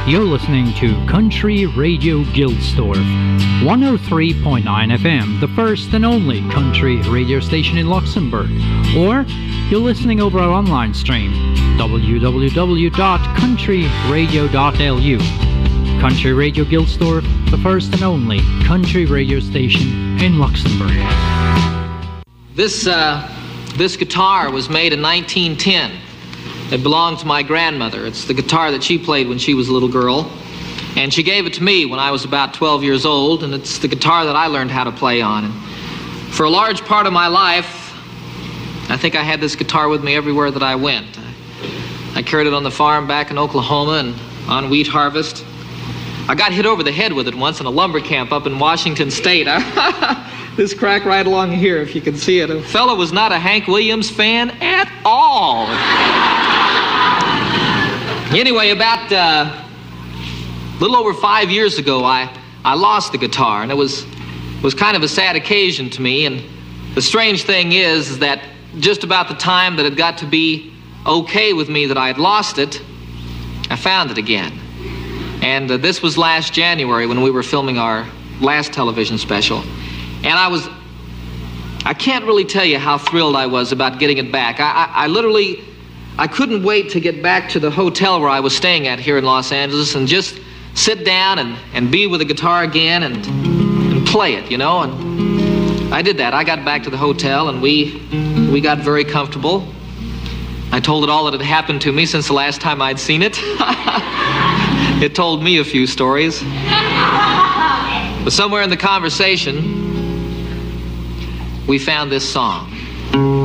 You're listening to Country Radio Gilsdorf, 103.9 FM, the first and only country radio station in Luxembourg. Or you're listening over our online stream, www.countryradio.lu. Country Radio Gilsdorf, the first and only country radio station in Luxembourg. This guitar was made in 1910. It belonged to my grandmother. It's the guitar that she played when she was a little girl. And she gave it to me when I was about 12 years old, and it's the guitar that I learned how to play on. And for a large part of my life, I think I had this guitar with me everywhere that I went. I carried it on the farm back in Oklahoma and on wheat harvest. I got hit over the head with it once in a lumber camp up in Washington State. This crack right along here, if you can see it. A fellow was not a Hank Williams fan at all. Anyway, about a little over 5 years ago, I lost the guitar, and it was kind of a sad occasion to me. And the strange thing is that just about the time that it got to be okay with me that I had lost it, I found it again. And this was last January when we were filming our last television special. And I can't really tell you how thrilled I was about getting it back. I couldn't wait to get back to the hotel where I was staying at here in Los Angeles and just sit down and be with the guitar again and play it, you know. And I did that. I got back to the hotel and we got very comfortable. I told it all that had happened to me since the last time I'd seen it. It told me a few stories. But somewhere in the conversation, we found this song.